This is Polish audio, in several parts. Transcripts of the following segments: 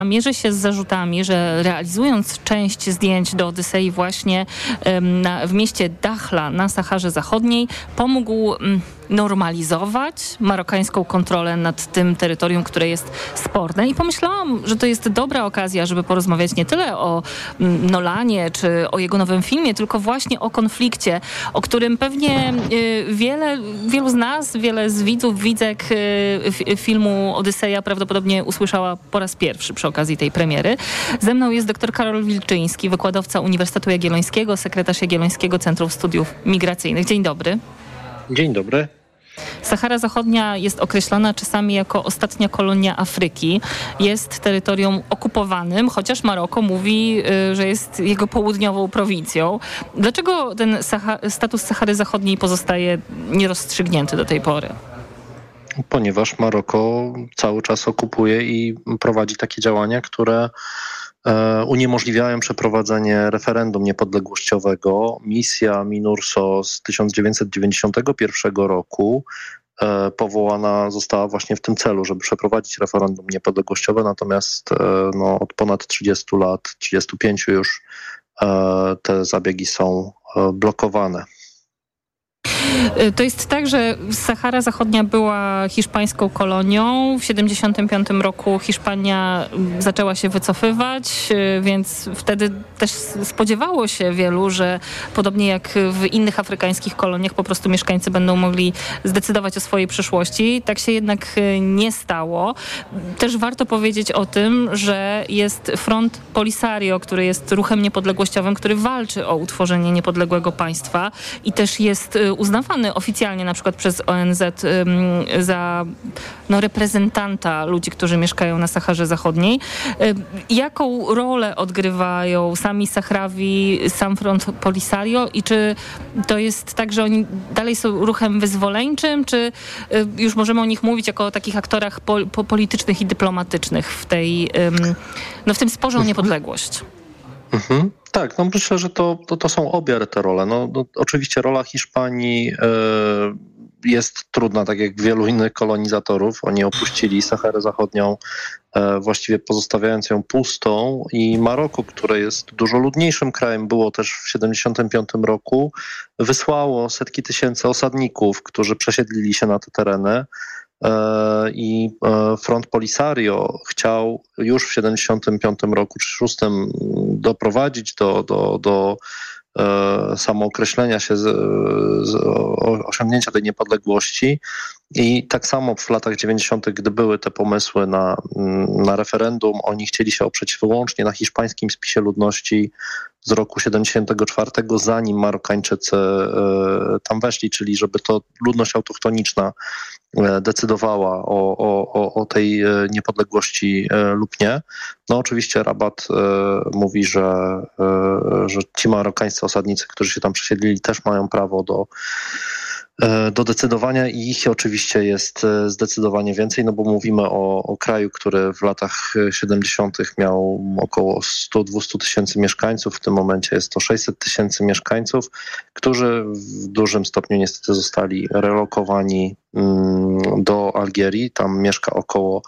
mierzy się z zarzutami, że realizując część zdjęć do Odysei właśnie w mieście Dakhla na Saharze Zachodniej pomógł normalizować marokańską kontrolę nad tym terytorium, które jest sporne. I pomyślałam, że to jest dobra okazja, żeby porozmawiać nie tyle o Nolanie czy o jego nowym filmie, tylko właśnie o konflikcie, o którym pewnie wielu z nas, wiele z widzek filmu Odyseja prawdopodobnie usłyszała po raz pierwszy przy okazji tej premiery. Ze mną jest dr Karol Wilczyński, wykładowca Uniwersytetu Jagiellońskiego, sekretarz Jagiellońskiego Centrum Studiów Migracyjnych. Dzień dobry. Dzień dobry. Sahara Zachodnia jest określana czasami jako ostatnia kolonia Afryki. Jest terytorium okupowanym, chociaż Maroko mówi, że jest jego południową prowincją. Dlaczego ten status Sahary Zachodniej pozostaje nierozstrzygnięty do tej pory? Ponieważ Maroko cały czas okupuje i prowadzi takie działania, które uniemożliwiają przeprowadzenie referendum niepodległościowego. Misja MINURSO z 1991 roku powołana została właśnie w tym celu, żeby przeprowadzić referendum niepodległościowe, natomiast od ponad 30 lat, 35 już te zabiegi są blokowane. To jest tak, że Sahara Zachodnia była hiszpańską kolonią. W 1975 roku Hiszpania zaczęła się wycofywać, więc wtedy też spodziewało się wielu, że podobnie jak w innych afrykańskich koloniach po prostu mieszkańcy będą mogli zdecydować o swojej przyszłości. Tak się jednak nie stało. Też warto powiedzieć o tym, że jest Front Polisario, który jest ruchem niepodległościowym, który walczy o utworzenie niepodległego państwa i też jest uznawany oficjalnie na przykład przez ONZ za reprezentanta ludzi, którzy mieszkają na Saharze Zachodniej. Jaką rolę odgrywają sami Sahrawi, sam Front Polisario i czy to jest tak, że oni dalej są ruchem wyzwoleńczym, czy już możemy o nich mówić jako o takich aktorach politycznych i dyplomatycznych w tym sporze o niepodległość? Tak, myślę, że to są obie te role. Oczywiście rola Hiszpanii jest trudna, tak jak wielu innych kolonizatorów. Oni opuścili Saharę Zachodnią, właściwie pozostawiając ją pustą, i Maroko, które jest dużo ludniejszym krajem, było też w 1975 roku, wysłało setki tysięcy osadników, którzy przesiedlili się na te tereny. I Front Polisario chciał już w 1975 roku czy 1976 doprowadzić do samookreślenia się, osiągnięcia tej niepodległości. I tak samo w latach 90., gdy były te pomysły na referendum, oni chcieli się oprzeć wyłącznie na hiszpańskim spisie ludności z roku 74, zanim Marokańczycy tam weszli, czyli żeby to ludność autochtoniczna decydowała o tej niepodległości lub nie. Oczywiście Rabat mówi, że ci marokańscy osadnicy, którzy się tam przesiedlili, też mają prawo do decydowania i ich oczywiście jest zdecydowanie więcej, bo mówimy o kraju, który w latach 70. miał około 100-200 tysięcy mieszkańców. W tym momencie jest to 600 tysięcy mieszkańców, którzy w dużym stopniu niestety zostali relokowani do Algierii. Tam mieszka około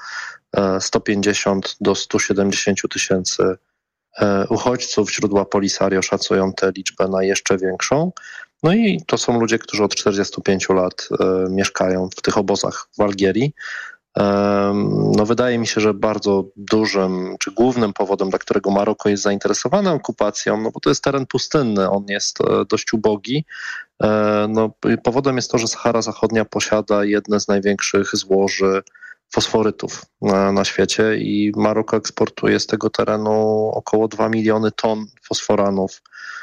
150 do 170 tysięcy uchodźców. Źródła Polisario szacują tę liczbę na jeszcze większą. I to są ludzie, którzy od 45 lat mieszkają w tych obozach w Algierii. Wydaje mi się, że bardzo dużym, czy głównym powodem, dla którego Maroko jest zainteresowane okupacją, bo to jest teren pustynny, on jest dość ubogi. Powodem jest to, że Sahara Zachodnia posiada jedne z największych złoży fosforytów na świecie i Maroko eksportuje z tego terenu około 2 miliony ton fosforanów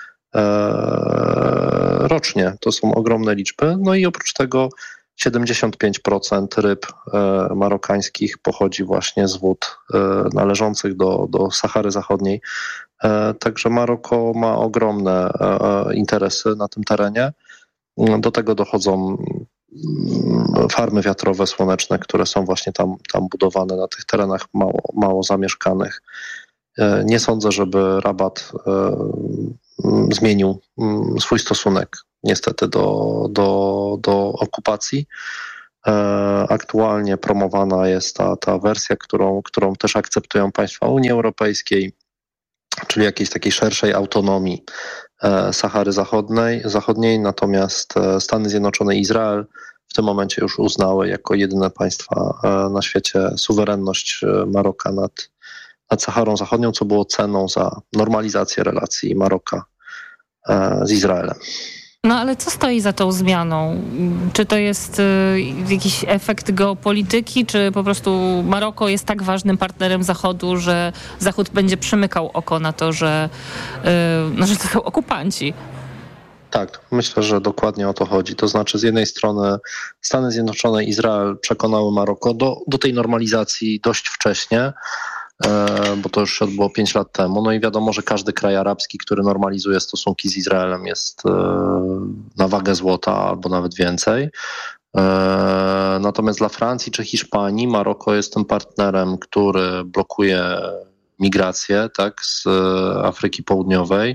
rocznie. To są ogromne liczby. I oprócz tego 75% ryb marokańskich pochodzi właśnie z wód należących do Sahary Zachodniej. Także Maroko ma ogromne interesy na tym terenie. Do tego dochodzą farmy wiatrowe, słoneczne, które są właśnie tam budowane na tych terenach mało zamieszkanych. Nie sądzę, żeby Rabat zmienił swój stosunek niestety do okupacji. Aktualnie promowana jest ta wersja, którą też akceptują państwa Unii Europejskiej, czyli jakiejś takiej szerszej autonomii Sahary Zachodniej, natomiast Stany Zjednoczone i Izrael w tym momencie już uznały jako jedyne państwa na świecie suwerenność Maroka nad Saharą Zachodnią, co było ceną za normalizację relacji Maroka z Izraelem. No ale co stoi za tą zmianą? Czy to jest jakiś efekt geopolityki, czy po prostu Maroko jest tak ważnym partnerem Zachodu, że Zachód będzie przymykał oko na to, że to są okupanci? Tak, myślę, że dokładnie o to chodzi. To znaczy z jednej strony Stany Zjednoczone i Izrael przekonały Maroko do tej normalizacji dość wcześnie, bo to już się odbyło 5 lat temu. No i wiadomo, że każdy kraj arabski, który normalizuje stosunki z Izraelem, jest na wagę złota albo nawet więcej. Natomiast dla Francji czy Hiszpanii Maroko jest tym partnerem, który blokuje migrację, tak, z Afryki Południowej.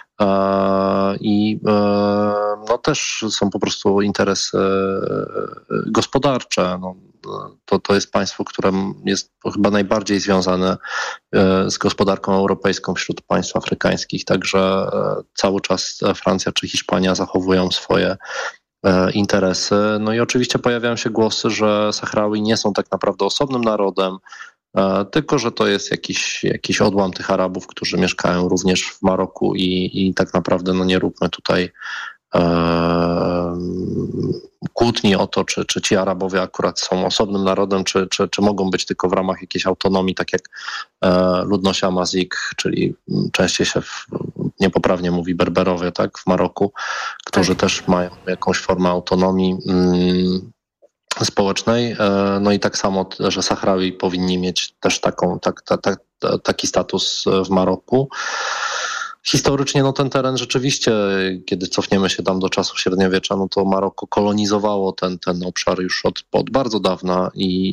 I no też są po prostu interesy gospodarcze. No, to jest państwo, które jest chyba najbardziej związane z gospodarką europejską wśród państw afrykańskich, także cały czas Francja czy Hiszpania zachowują swoje interesy. No i oczywiście pojawiają się głosy, że Sahrawi nie są tak naprawdę osobnym narodem, tylko że to jest jakiś odłam tych Arabów, którzy mieszkają również w Maroku i tak naprawdę no nie róbmy tutaj kłótni o to, czy ci Arabowie akurat są osobnym narodem, czy mogą być tylko w ramach jakiejś autonomii, tak jak ludność Amazik, czyli częściej się niepoprawnie mówi Berberowie, tak, w Maroku, którzy też mają jakąś formę autonomii społecznej. No i tak samo, że Sahrawi powinni mieć też taki status w Maroku. Historycznie no ten teren rzeczywiście, kiedy cofniemy się tam do czasów średniowiecza, no to Maroko kolonizowało ten obszar już od bardzo dawna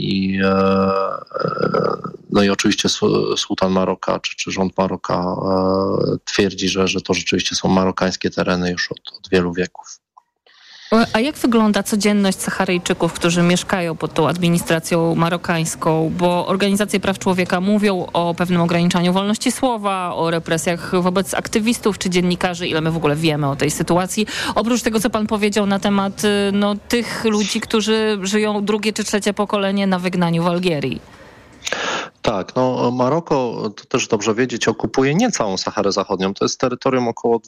no i oczywiście sułtan Maroka czy rząd Maroka twierdzi, że to rzeczywiście są marokańskie tereny już od wielu wieków. A jak wygląda codzienność Saharyjczyków, którzy mieszkają pod tą administracją marokańską? Bo organizacje praw człowieka mówią o pewnym ograniczaniu wolności słowa, o represjach wobec aktywistów czy dziennikarzy. Ile my w ogóle wiemy o tej sytuacji? Oprócz tego, co pan powiedział na temat tych ludzi, którzy żyją drugie czy trzecie pokolenie na wygnaniu w Algierii. Tak, no Maroko, to też dobrze wiedzieć, okupuje nie całą Saharę Zachodnią. To jest terytorium około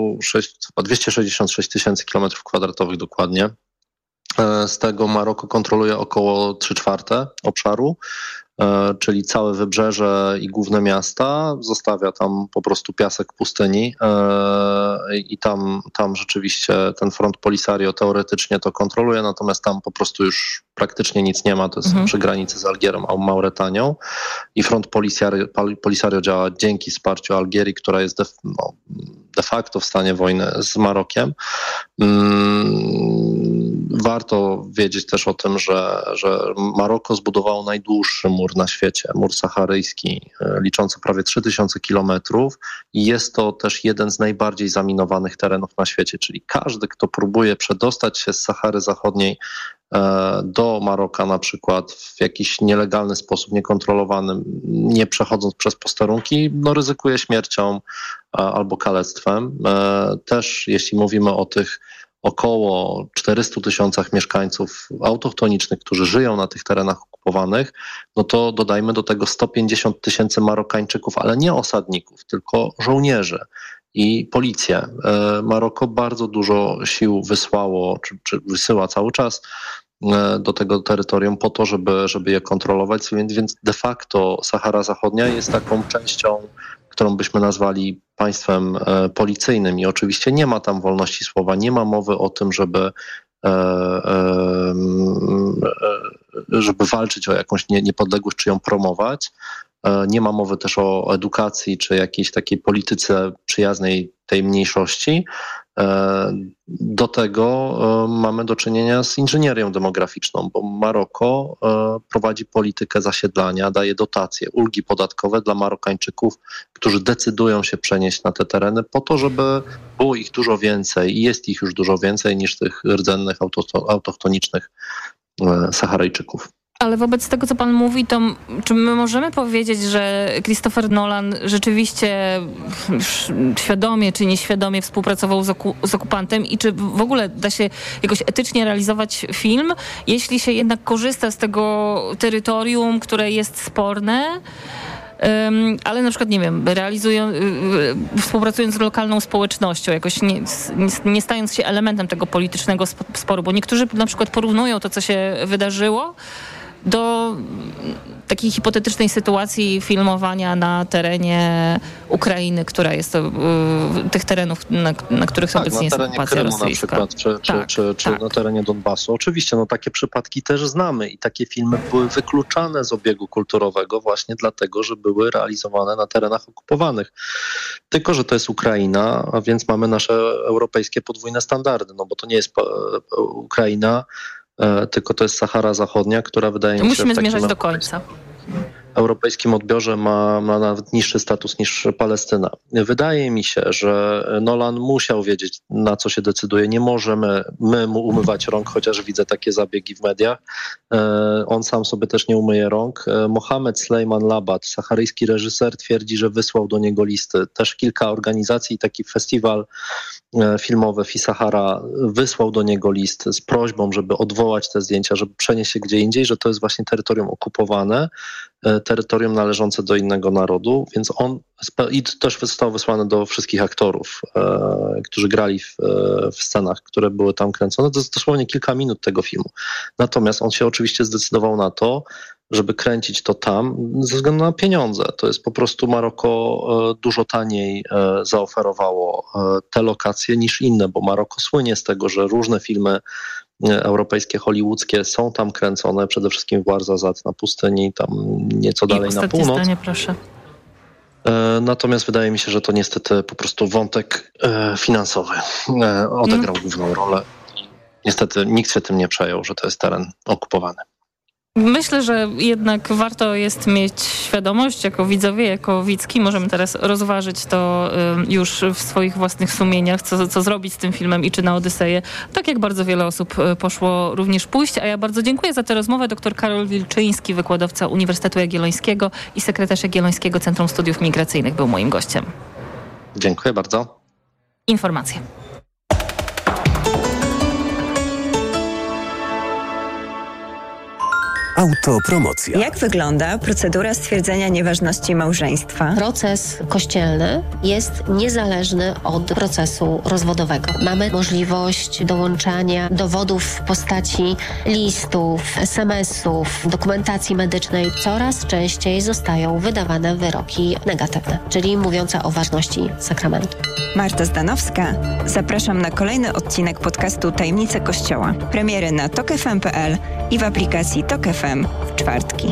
266 tysięcy kilometrów kwadratowych dokładnie. Z tego Maroko kontroluje około 3/4 obszaru, czyli całe wybrzeże i główne miasta. Zostawia tam po prostu piasek pustyni i tam rzeczywiście ten front Polisario teoretycznie to kontroluje, natomiast tam po prostu już praktycznie nic nie ma. To jest przy granicy z Algierą a Mauretanią i front Polisario działa dzięki wsparciu Algierii, która jest de facto w stanie wojny z Marokiem. Warto wiedzieć też o tym, że Maroko zbudowało najdłuższy mur na świecie, mur saharyjski, liczący prawie 3000 kilometrów i jest to też jeden z najbardziej zaminowanych terenów na świecie, czyli każdy, kto próbuje przedostać się z Sahary Zachodniej do Maroka na przykład w jakiś nielegalny sposób, niekontrolowany, nie przechodząc przez posterunki, no ryzykuje śmiercią albo kalectwem. Też jeśli mówimy o tych około 400 tysiącach mieszkańców autochtonicznych, którzy żyją na tych terenach okupowanych, no to dodajmy do tego 150 tysięcy Marokańczyków, ale nie osadników, tylko żołnierzy i policję. Maroko bardzo dużo sił wysłało, czy wysyła cały czas do tego terytorium po to, żeby je kontrolować, więc de facto Sahara Zachodnia jest taką częścią, którą byśmy nazwali państwem policyjnym i oczywiście nie ma tam wolności słowa, nie ma mowy o tym, żeby walczyć o jakąś niepodległość czy ją promować. Nie ma mowy też o edukacji czy jakiejś takiej polityce przyjaznej tej mniejszości. Do tego mamy do czynienia z inżynierią demograficzną, bo Maroko prowadzi politykę zasiedlania, daje dotacje, ulgi podatkowe dla Marokańczyków, którzy decydują się przenieść na te tereny po to, żeby było ich dużo więcej i jest ich już dużo więcej niż tych rdzennych, autochtonicznych Saharyjczyków. Ale wobec tego, co pan mówi, to czy my możemy powiedzieć, że Christopher Nolan rzeczywiście świadomie czy nieświadomie współpracował z okupantem i czy w ogóle da się jakoś etycznie realizować film, jeśli się jednak korzysta z tego terytorium, które jest sporne, ale na przykład, nie wiem, współpracując z lokalną społecznością, jakoś nie stając się elementem tego politycznego sporu, bo niektórzy na przykład porównują to, co się wydarzyło, do takiej hipotetycznej sytuacji filmowania na terenie Ukrainy, która jest tych terenów, na których obecnie jest okupacja Krymu rosyjska. Na przykład, czy na terenie Donbasu. Oczywiście, takie przypadki też znamy i takie filmy były wykluczane z obiegu kulturowego właśnie dlatego, że były realizowane na terenach okupowanych. Tylko że to jest Ukraina, a więc mamy nasze europejskie podwójne standardy, bo to nie jest Ukraina, tylko to jest Sahara Zachodnia, która wydaje mi się... Musimy zmierzać do końca. Europejskim odbiorze ma nawet niższy status niż Palestyna. Wydaje mi się, że Nolan musiał wiedzieć, na co się decyduje. Nie możemy mu umywać rąk, chociaż widzę takie zabiegi w mediach. On sam sobie też nie umyje rąk. Mohamed Sleiman Labat, saharyjski reżyser, twierdzi, że wysłał do niego listy. Też kilka organizacji, taki festiwal filmowy Fisahara wysłał do niego list z prośbą, żeby odwołać te zdjęcia, żeby przenieść się gdzie indziej, że to jest właśnie terytorium okupowane, terytorium należące do innego narodu, więc i też został wysłany do wszystkich aktorów, którzy grali w scenach, które były tam kręcone. To jest dosłownie kilka minut tego filmu. Natomiast on się oczywiście zdecydował na to, żeby kręcić to tam ze względu na pieniądze. To jest po prostu Maroko dużo taniej zaoferowało te lokacje niż inne, bo Maroko słynie z tego, że różne filmy europejskie, hollywoodzkie są tam kręcone, przede wszystkim w Ouarzazate na pustyni, tam nieco dalej na północ. Zdanie, proszę. Natomiast wydaje mi się, że to niestety po prostu wątek finansowy odegrał główną rolę. Niestety nikt się tym nie przejął, że to jest teren okupowany. Myślę, że jednak warto jest mieć świadomość jako widzowie, jako widzki. Możemy teraz rozważyć to już w swoich własnych sumieniach, co zrobić z tym filmem i czy na Odyseję. Tak jak bardzo wiele osób poszło również pójść. A ja bardzo dziękuję za tę rozmowę. Dr Karol Wilczyński, wykładowca Uniwersytetu Jagiellońskiego i sekretarz Jagiellońskiego Centrum Studiów Migracyjnych był moim gościem. Dziękuję bardzo. Informacje. Autopromocja. Jak wygląda procedura stwierdzenia nieważności małżeństwa? Proces kościelny jest niezależny od procesu rozwodowego. Mamy możliwość dołączania dowodów w postaci listów, SMS-ów, dokumentacji medycznej. Coraz częściej zostają wydawane wyroki negatywne, czyli mówiące o ważności sakramentu. Marta Zdanowska. Zapraszam na kolejny odcinek podcastu Tajemnice Kościoła. Premiery na tokefm.pl i w aplikacji Tok FM w czwartki.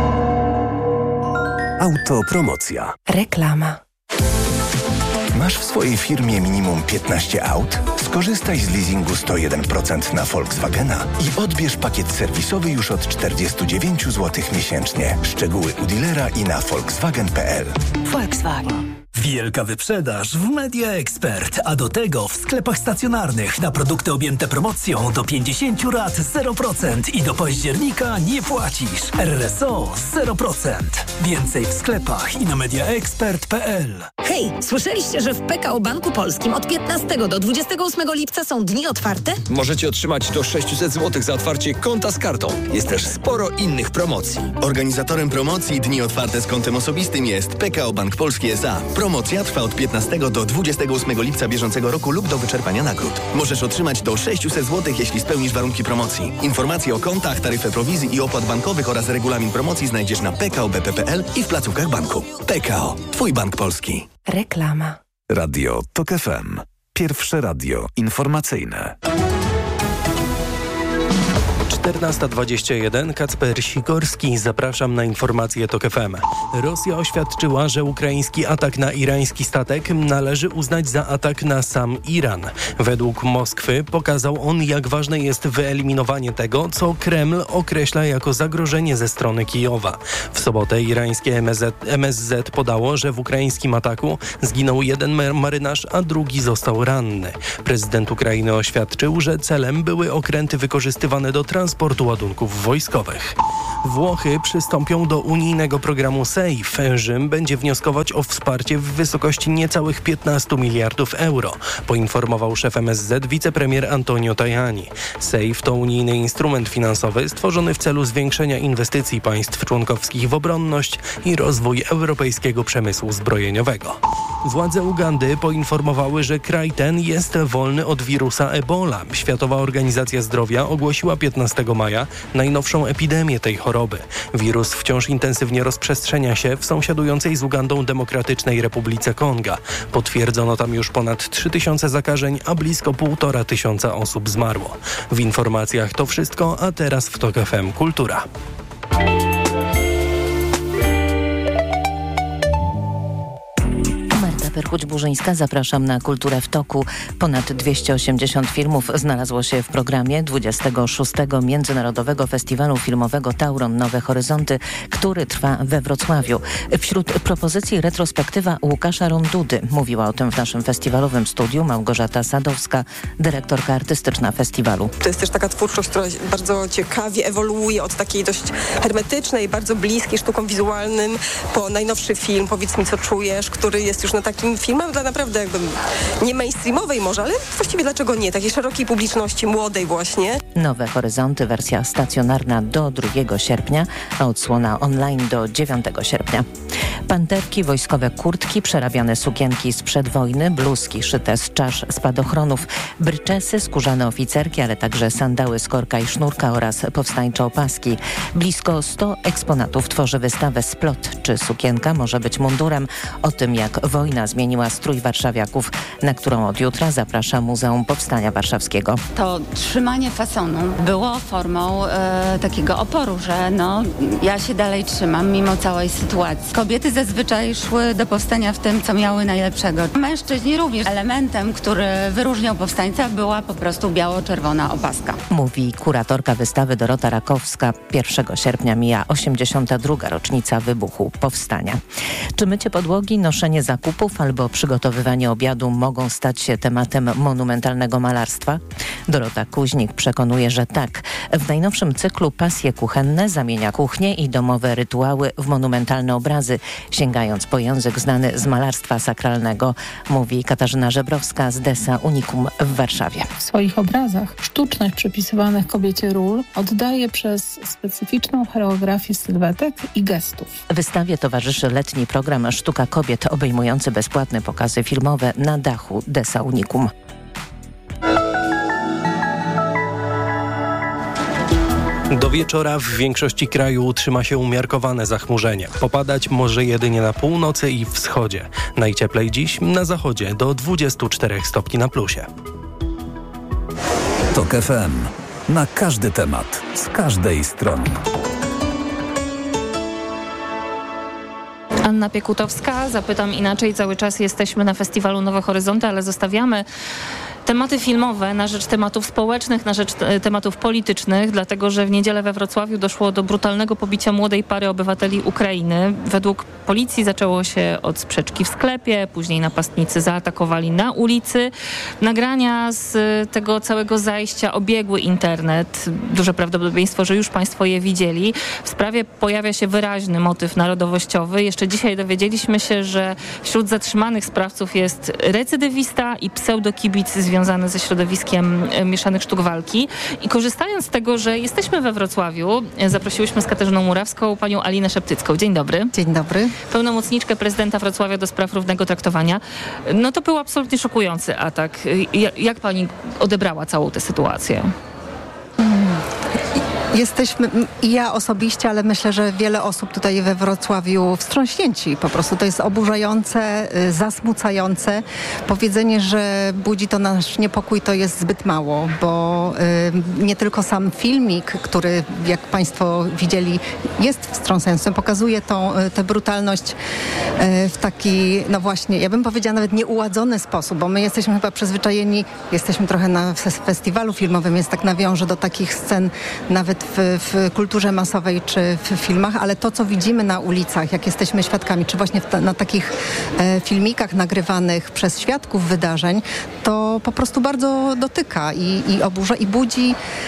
Autopromocja. Reklama. Masz w swojej firmie minimum 15 aut? Skorzystaj z leasingu 101% na Volkswagena i odbierz pakiet serwisowy już od 49 zł miesięcznie. Szczegóły u dealera i na volkswagen.pl. Volkswagen. Wielka wyprzedaż w Media Expert, a do tego w sklepach stacjonarnych na produkty objęte promocją do 50 rat 0% i do października nie płacisz. RRSO 0%. Więcej w sklepach i na mediaexpert.pl. Hej, słyszeliście, że w PKO Banku Polskim od 15 do 28 lipca są dni otwarte? Możecie otrzymać do 600 zł za otwarcie konta z kartą. Jest też sporo innych promocji. Organizatorem promocji Dni Otwarte z kontem osobistym jest PKO Bank Polski S.A. Promocja trwa od 15 do 28 lipca bieżącego roku lub do wyczerpania nagród. Możesz otrzymać do 600 zł, jeśli spełnisz warunki promocji. Informacje o kontach, taryfę prowizji i opłat bankowych oraz regulamin promocji znajdziesz na pkobp.pl i w placówkach banku. PKO. Twój bank polski. Reklama. Radio Tok FM. Pierwsze radio informacyjne. 14:21. Kacper Sikorski. Zapraszam na informacje TOK FM. Rosja oświadczyła, że ukraiński atak na irański statek należy uznać za atak na sam Iran. Według Moskwy pokazał on, jak ważne jest wyeliminowanie tego, co Kreml określa jako zagrożenie ze strony Kijowa. W sobotę irańskie MSZ podało, że w ukraińskim ataku zginął jeden marynarz, a drugi został ranny. Prezydent Ukrainy oświadczył, że celem były okręty wykorzystywane do transportu transportu ładunków wojskowych. Włochy przystąpią do unijnego programu SAFE. Rzym będzie wnioskować o wsparcie w wysokości niecałych 15 miliardów euro, poinformował szef MSZ wicepremier Antonio Tajani. SAFE to unijny instrument finansowy stworzony w celu zwiększenia inwestycji państw członkowskich w obronność i rozwój europejskiego przemysłu zbrojeniowego. Władze Ugandy poinformowały, że kraj ten jest wolny od wirusa Ebola. Światowa Organizacja Zdrowia ogłosiła 15 maja najnowszą epidemię tej choroby. Wirus wciąż intensywnie rozprzestrzenia się w sąsiadującej z Ugandą Demokratycznej Republice Konga. Potwierdzono tam już ponad 3000 zakażeń, a blisko 1500 osób zmarło. W informacjach to wszystko, a teraz w TOK FM Kultura. Perchuć-Burzyńska. Zapraszam na Kulturę w toku. Ponad 280 filmów znalazło się w programie 26. Międzynarodowego Festiwalu Filmowego Tauron Nowe Horyzonty, który trwa we Wrocławiu. Wśród propozycji retrospektywa Łukasza Rondudy. Mówiła o tym w naszym festiwalowym studiu Małgorzata Sadowska, dyrektorka artystyczna festiwalu. To jest też taka twórczość, która bardzo ciekawie ewoluuje od takiej dość hermetycznej, bardzo bliskiej sztukom wizualnym po najnowszy film Powiedz mi co czujesz, który jest już na takim filmem dla naprawdę jakby nie mainstreamowej może, ale właściwie dlaczego nie? Takiej szerokiej publiczności, młodej właśnie. Nowe Horyzonty, wersja stacjonarna do 2 sierpnia, a odsłona online do 9 sierpnia. Panterki, wojskowe kurtki, przerabiane sukienki sprzed wojny, bluzki szyte z czasz spadochronów, bryczesy, skórzane oficerki, ale także sandały z korka i sznurka oraz powstańcze opaski. Blisko 100 eksponatów tworzy wystawę Splot. Czy sukienka może być mundurem? O tym, jak wojna zmieniła strój warszawiaków, na którą od jutra zaprasza Muzeum Powstania Warszawskiego. To trzymanie fasonu było formą takiego oporu, że ja się dalej trzymam mimo całej sytuacji. Kobiety zazwyczaj szły do powstania w tym, co miały najlepszego. Mężczyźni również. Elementem, który wyróżniał powstańca, była po prostu biało-czerwona opaska. Mówi kuratorka wystawy Dorota Rakowska. 1 sierpnia mija 82. rocznica wybuchu powstania. Czy mycie podłogi, noszenie zakupów albo przygotowywanie obiadu mogą stać się tematem monumentalnego malarstwa? Dorota Kuźnik przekonuje, że tak. W najnowszym cyklu Pasje kuchenne zamienia kuchnię i domowe rytuały w monumentalne obrazy, sięgając po język znany z malarstwa sakralnego, mówi Katarzyna Żebrowska z Dessa Unicum w Warszawie. W swoich obrazach sztucznych przypisywanych kobiecie ról oddaje przez specyficzną choreografię sylwetek i gestów. Wystawie towarzyszy letni program Sztuka Kobiet, obejmujący bezpłatne pokazy filmowe na dachu Dessa Unicum. Do wieczora w większości kraju utrzyma się umiarkowane zachmurzenie. Popadać może jedynie na północy i wschodzie. Najcieplej dziś na zachodzie do 24 stopni na plusie. TOK FM. Na każdy temat, z każdej strony. Anna Piekutowska, zapytam inaczej. Cały czas jesteśmy na festiwalu Nowe Horyzonty, ale zostawiamy tematy filmowe na rzecz tematów społecznych, na rzecz tematów politycznych, dlatego że w niedzielę we Wrocławiu doszło do brutalnego pobicia młodej pary obywateli Ukrainy. Według policji zaczęło się od sprzeczki w sklepie, później napastnicy zaatakowali na ulicy. Nagrania z tego całego zajścia obiegły internet. Duże prawdopodobieństwo, że już Państwo je widzieli. W sprawie pojawia się wyraźny motyw narodowościowy. Jeszcze dzisiaj dowiedzieliśmy się, że wśród zatrzymanych sprawców jest recydywista i pseudokibic związany ze środowiskiem mieszanych sztuk walki. I korzystając z tego, że jesteśmy we Wrocławiu, zaprosiłyśmy z Katarzyną Murawską panią Alinę Szeptycką. Dzień dobry. Dzień dobry. Pełnomocniczkę prezydenta Wrocławia do spraw równego traktowania. No to był absolutnie szokujący atak. Jak pani odebrała całą tę sytuację? Jesteśmy, i ja osobiście, ale myślę, że wiele osób tutaj we Wrocławiu wstrząśnięci. Po prostu to jest oburzające, zasmucające. Powiedzenie, że budzi to nasz niepokój, to jest zbyt mało, bo nie tylko sam filmik, który, jak Państwo widzieli, jest wstrząsający, pokazuje tę brutalność w taki, no właśnie, ja bym powiedziała nawet nieuładzony sposób, bo my jesteśmy chyba przyzwyczajeni, jesteśmy trochę na festiwalu filmowym, więc tak nawiążę do takich scen nawet w kulturze masowej czy w filmach, ale to, co widzimy na ulicach, jak jesteśmy świadkami, czy właśnie na takich filmikach nagrywanych przez świadków wydarzeń, to po prostu bardzo dotyka i oburza i budzi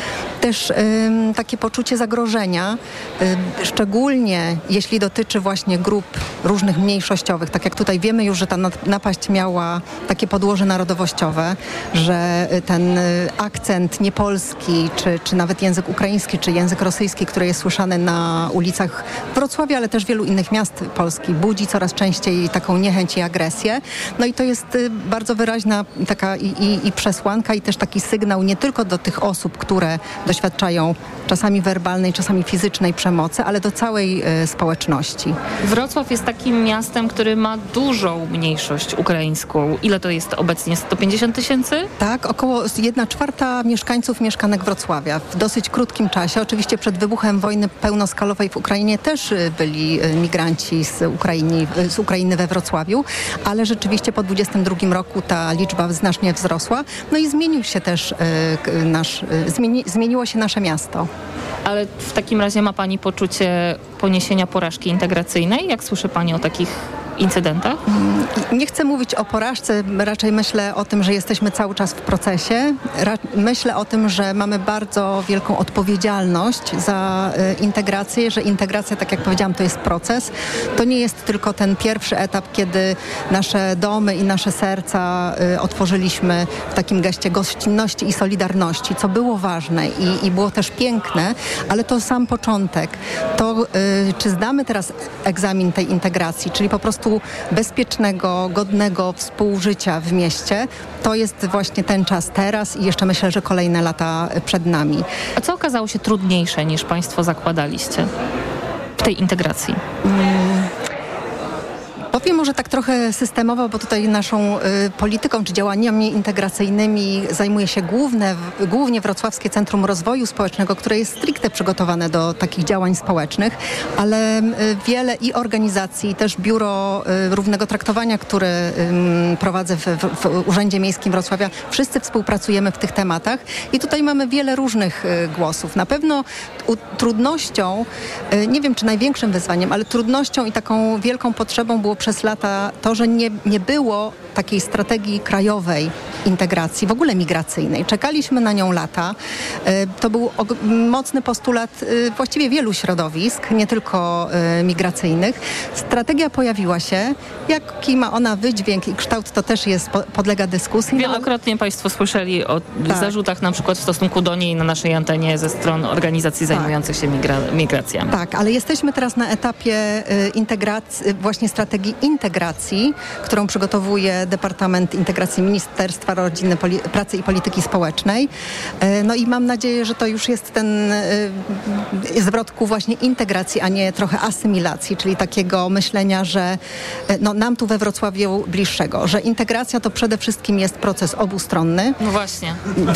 też takie poczucie zagrożenia, szczególnie jeśli dotyczy właśnie grup różnych mniejszościowych. Tak jak tutaj wiemy już, że ta napaść miała takie podłoże narodowościowe, że ten akcent niepolski, czy nawet język ukraiński, czy język rosyjski, który jest słyszany na ulicach Wrocławia, ale też wielu innych miast Polski, budzi coraz częściej taką niechęć i agresję. No i to jest bardzo wyraźna taka i przesłanka, i też taki sygnał nie tylko do tych osób, które doświadczają czasami werbalnej, czasami fizycznej przemocy, ale do całej społeczności. Wrocław jest takim miastem, który ma dużą mniejszość ukraińską. Ile to jest obecnie? 150 000? Tak, około 1/4 mieszkańców mieszkanek Wrocławia. W dosyć krótkim czasie. Oczywiście przed wybuchem wojny pełnoskalowej w Ukrainie też byli migranci z Ukrainy we Wrocławiu, ale rzeczywiście po 22 roku ta liczba znacznie wzrosła. No i zmienił się też zmieniło się nasze miasto. Ale w takim razie ma Pani poczucie poniesienia porażki integracyjnej? Jak słyszy Pani o takich incydentach? Nie chcę mówić o porażce, raczej myślę o tym, że jesteśmy cały czas w procesie. Myślę o tym, że mamy bardzo wielką odpowiedzialność za integrację, że integracja, tak jak powiedziałam, to jest proces. To nie jest tylko ten pierwszy etap, kiedy nasze domy i nasze serca otworzyliśmy w takim geście gościnności i solidarności, co było ważne i było też piękne, ale to sam początek. To, czy zdamy teraz egzamin tej integracji, czyli po prostu bezpiecznego, godnego współżycia w mieście, to jest właśnie ten czas teraz i jeszcze myślę, że kolejne lata przed nami. A co okazało się trudniejsze niż Państwo zakładaliście w tej integracji? Powiem może tak trochę systemowo, bo tutaj naszą polityką czy działaniami integracyjnymi zajmuje się głównie Wrocławskie Centrum Rozwoju Społecznego, które jest stricte przygotowane do takich działań społecznych, ale wiele i organizacji, też Biuro Równego Traktowania, które prowadzę w Urzędzie Miejskim Wrocławia, wszyscy współpracujemy w tych tematach i tutaj mamy wiele różnych głosów. Na pewno trudnością, nie wiem czy największym wyzwaniem, ale trudnością i taką wielką potrzebą było przez lata to, że nie było takiej strategii krajowej integracji, w ogóle migracyjnej. Czekaliśmy na nią lata. To był mocny postulat właściwie wielu środowisk, nie tylko migracyjnych. Strategia pojawiła się. Jaki ma ona wydźwięk i kształt, to też podlega dyskusji. Wielokrotnie Państwo słyszeli o zarzutach na przykład w stosunku do niej na naszej antenie ze stron organizacji zajmujących się migracją. Tak, ale jesteśmy teraz na etapie integracji, właśnie strategii integracji, którą przygotowuje Departament Integracji Ministerstwa Rodziny, Pracy i Polityki Społecznej. No i mam nadzieję, że to już jest ten zwrot ku właśnie integracji, a nie trochę asymilacji, czyli takiego myślenia, że nam tu we Wrocławiu bliższego, że integracja to przede wszystkim jest proces obustronny. No właśnie.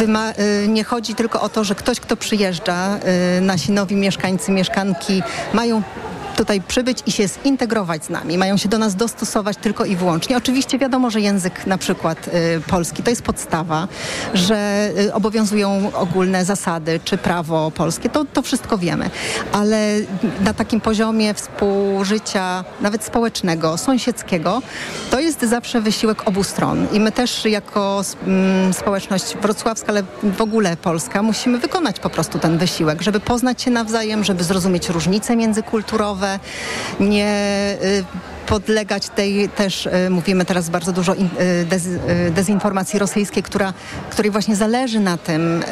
Nie chodzi tylko o to, że ktoś, kto przyjeżdża, nasi nowi mieszkańcy, mieszkanki mają tutaj przybyć i się zintegrować z nami. Mają się do nas dostosować tylko i wyłącznie. Oczywiście wiadomo, że język na przykład polski to jest podstawa, że obowiązują ogólne zasady czy prawo polskie. To wszystko wiemy. Ale na takim poziomie współżycia nawet społecznego, sąsiedzkiego, to jest zawsze wysiłek obu stron. I my też jako społeczność wrocławska, ale w ogóle polska, musimy wykonać po prostu ten wysiłek, żeby poznać się nawzajem, żeby zrozumieć różnice międzykulturowe, nie podlegać tej też, mówimy teraz bardzo dużo dezinformacji rosyjskiej, której właśnie zależy na tym,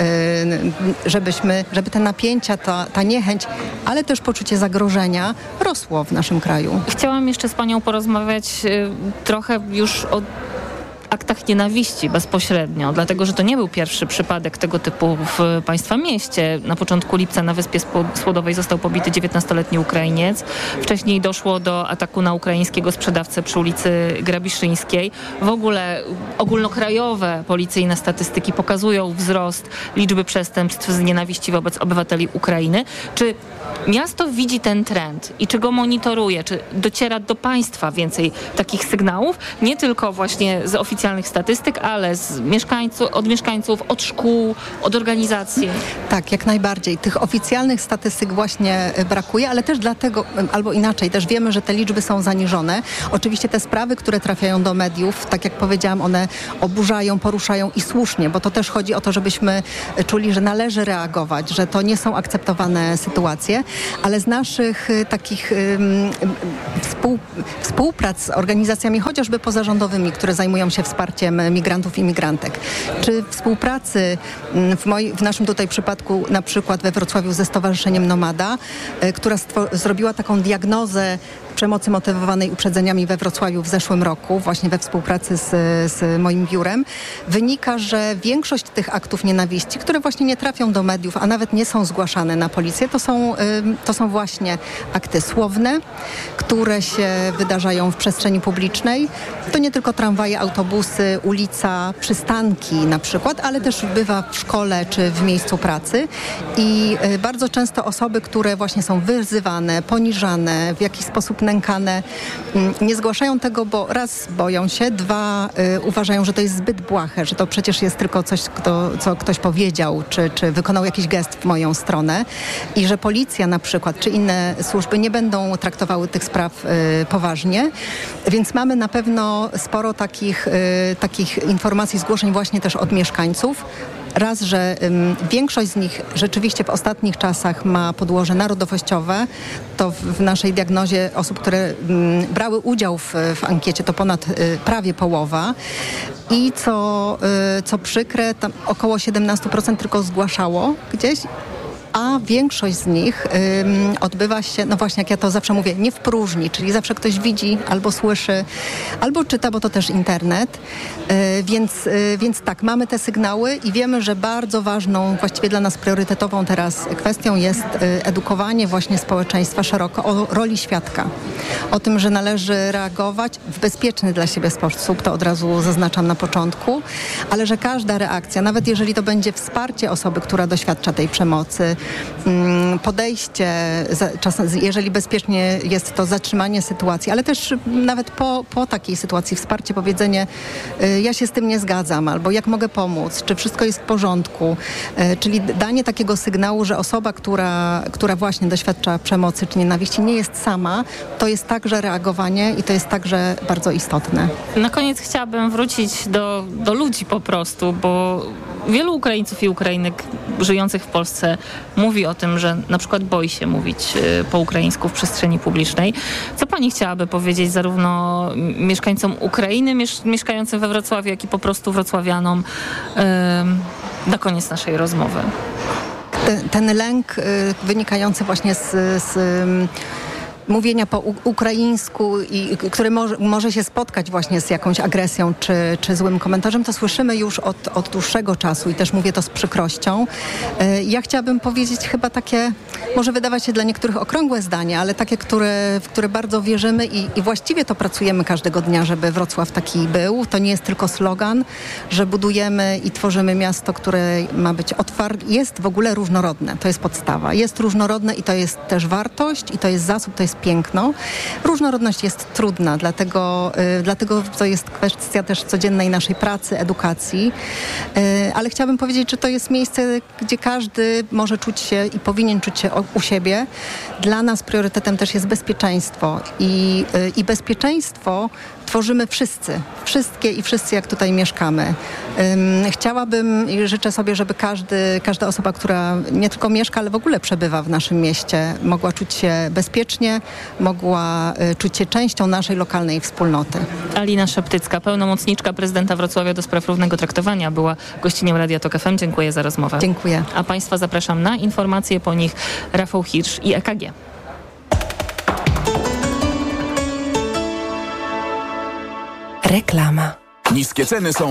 żeby te napięcia, ta niechęć, ale też poczucie zagrożenia rosło w naszym kraju. Chciałam jeszcze z Panią porozmawiać trochę już o aktach nienawiści bezpośrednio, dlatego że to nie był pierwszy przypadek tego typu w Państwa mieście. Na początku lipca na Wyspie Słodowej został pobity 19-letni Ukrainiec. Wcześniej doszło do ataku na ukraińskiego sprzedawcę przy ulicy Grabiszyńskiej. W ogóle ogólnokrajowe policyjne statystyki pokazują wzrost liczby przestępstw z nienawiści wobec obywateli Ukrainy. Czy miasto widzi ten trend i czy go monitoruje? Czy dociera do Państwa więcej takich sygnałów? Nie tylko właśnie z oficjalnych oficjalnych statystyk, ale od mieszkańców, od szkół, od organizacji. Tak, jak najbardziej. Tych oficjalnych statystyk właśnie brakuje, ale też dlatego, albo inaczej, też wiemy, że te liczby są zaniżone. Oczywiście te sprawy, które trafiają do mediów, tak jak powiedziałam, one oburzają, poruszają i słusznie, bo to też chodzi o to, żebyśmy czuli, że należy reagować, że to nie są akceptowane sytuacje, ale z naszych takich współprac z organizacjami chociażby pozarządowymi, które zajmują się wsparciem migrantów i migrantek, czy współpracy w naszym tutaj przypadku na przykład we Wrocławiu ze Stowarzyszeniem Nomada, która zrobiła taką diagnozę przemocy motywowanej uprzedzeniami we Wrocławiu w zeszłym roku, właśnie we współpracy z moim biurem, wynika, że większość tych aktów nienawiści, które właśnie nie trafią do mediów, a nawet nie są zgłaszane na policję, to są właśnie akty słowne, które się wydarzają w przestrzeni publicznej. To nie tylko tramwaje, autobusy, ulica, przystanki na przykład, ale też bywa w szkole czy w miejscu pracy i bardzo często osoby, które właśnie są wyzywane, poniżane, w jakiś sposób nękane, nie zgłaszają tego, bo raz boją się, dwa uważają, że to jest zbyt błahe, że to przecież jest tylko coś, co ktoś powiedział, czy wykonał jakiś gest w moją stronę i że policja na przykład, czy inne służby nie będą traktowały tych spraw poważnie. Więc mamy na pewno sporo takich informacji, zgłoszeń właśnie też od mieszkańców. Raz, że większość z nich rzeczywiście w ostatnich czasach ma podłoże narodowościowe. To w naszej diagnozie osób, które brały udział w ankiecie, to prawie połowa. I co przykre, tam około 17% tylko zgłaszało gdzieś, a większość z nich odbywa się, no właśnie jak ja to zawsze mówię, nie w próżni, czyli zawsze ktoś widzi albo słyszy, albo czyta, bo to też internet. Więc tak, mamy te sygnały i wiemy, że bardzo ważną, właściwie dla nas priorytetową teraz kwestią jest edukowanie właśnie społeczeństwa szeroko o roli świadka. O tym, że należy reagować w bezpieczny dla siebie sposób, to od razu zaznaczam na początku, ale że każda reakcja, nawet jeżeli to będzie wsparcie osoby, która doświadcza tej przemocy, podejście, czasem, jeżeli bezpiecznie jest to zatrzymanie sytuacji, ale też nawet po takiej sytuacji wsparcie, powiedzenie ja się z tym nie zgadzam, albo jak mogę pomóc, czy wszystko jest w porządku, czyli danie takiego sygnału, że osoba, która właśnie doświadcza przemocy czy nienawiści nie jest sama, to jest także reagowanie i to jest także bardzo istotne. Na koniec chciałabym wrócić do ludzi po prostu, bo wielu Ukraińców i Ukrainek żyjących w Polsce mówi o tym, że na przykład boi się mówić po ukraińsku w przestrzeni publicznej. Co pani chciałaby powiedzieć zarówno mieszkańcom Ukrainy mieszkającym we Wrocławiu, jak i po prostu wrocławianom na koniec naszej rozmowy? Ten lęk wynikający właśnie z mówienia po ukraińsku i który może się spotkać właśnie z jakąś agresją czy złym komentarzem, to słyszymy już od dłuższego czasu i też mówię to z przykrością. Ja chciałabym powiedzieć chyba takie, może wydawać się dla niektórych okrągłe zdanie, ale takie, w które bardzo wierzymy i właściwie to pracujemy każdego dnia, żeby Wrocław taki był. To nie jest tylko slogan, że budujemy i tworzymy miasto, które ma być otwarte. Jest w ogóle różnorodne, to jest podstawa. Jest różnorodne i to jest też wartość i to jest zasób, to jest piękno. Różnorodność jest trudna, dlatego to jest kwestia też codziennej naszej pracy, edukacji. Ale chciałabym powiedzieć, że to jest miejsce, gdzie każdy może czuć się i powinien czuć się u siebie. Dla nas priorytetem też jest bezpieczeństwo i bezpieczeństwo tworzymy wszystkie i wszyscy, jak tutaj mieszkamy. Chciałabym i życzę sobie, żeby każda osoba, która nie tylko mieszka, ale w ogóle przebywa w naszym mieście, mogła czuć się bezpiecznie, mogła czuć się częścią naszej lokalnej wspólnoty. Alina Szeptycka, pełnomocniczka prezydenta Wrocławia do spraw równego traktowania, była gościnią Radia Tok FM. Dziękuję za rozmowę. Dziękuję. A Państwa zapraszam na informacje, po nich Rafał Hirsch i EKG. Reklama. Niskie ceny są